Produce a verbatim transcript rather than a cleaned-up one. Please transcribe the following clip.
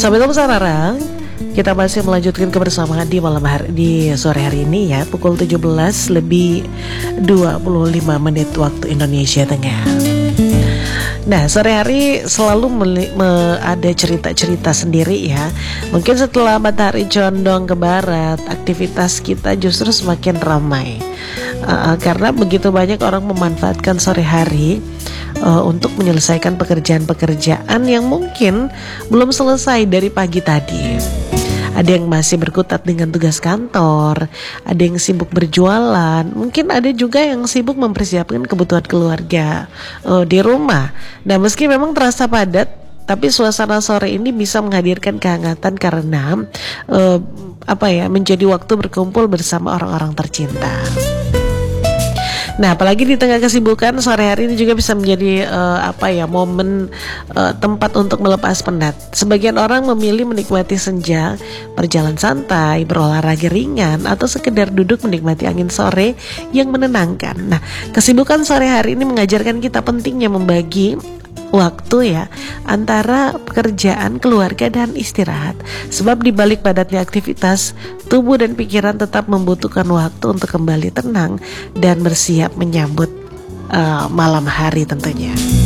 Sahabat Sarara, kita masih melanjutkan kebersamaan di malam hari di sore hari ini ya, pukul tujuh belas lebih dua puluh lima menit waktu Indonesia Tengah. Nah, sore hari selalu meli- me- ada cerita-cerita sendiri ya. Mungkin setelah matahari condong ke barat, aktivitas kita justru semakin ramai. Uh, karena begitu banyak orang memanfaatkan sore hari uh, untuk menyelesaikan pekerjaan-pekerjaan yang mungkin belum selesai dari pagi tadi. Ada yang masih berkutat dengan tugas kantor, ada yang sibuk berjualan, mungkin ada juga yang sibuk mempersiapkan kebutuhan keluarga uh, di rumah. Nah, meski memang terasa padat, tapi suasana sore ini bisa menghadirkan kehangatan karena uh, apa ya, menjadi waktu berkumpul bersama orang-orang tercinta. Nah, apalagi di tengah kesibukan, sore hari ini juga bisa menjadi uh, apa ya, momen uh, tempat untuk melepas penat. Sebagian orang memilih menikmati senja, berjalan santai, berolahraga ringan, atau sekedar duduk menikmati angin sore yang menenangkan. Nah, kesibukan sore hari ini mengajarkan kita pentingnya membagi waktu ya antara pekerjaan, keluarga, dan istirahat. Sebab di balik padatnya aktivitas, tubuh dan pikiran tetap membutuhkan waktu untuk kembali tenang dan bersiap menyambut uh, malam hari tentunya.